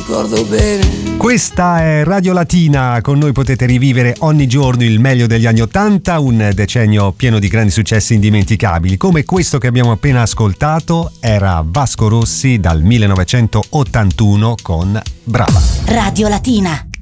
ricordo bene. Questa è Radio Latina, con noi potete rivivere ogni giorno il meglio degli anni '80, un decennio pieno di grandi successi indimenticabili, come questo che abbiamo appena ascoltato. Era Vasco Rossi dal 1981 con Brava. Radio Latina.